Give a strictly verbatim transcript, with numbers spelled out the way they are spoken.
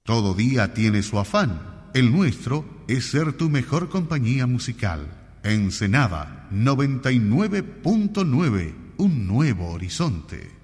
Todo día tiene su afán. El nuestro es ser tu mejor compañía musical. Ensenada noventa y nueve punto nueve, un nuevo horizonte.